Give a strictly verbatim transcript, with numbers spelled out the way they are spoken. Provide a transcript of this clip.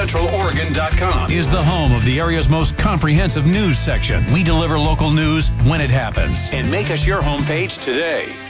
central oregon dot com is the home of the area's most comprehensive news section. We deliver local news when it happens. And make us your homepage today.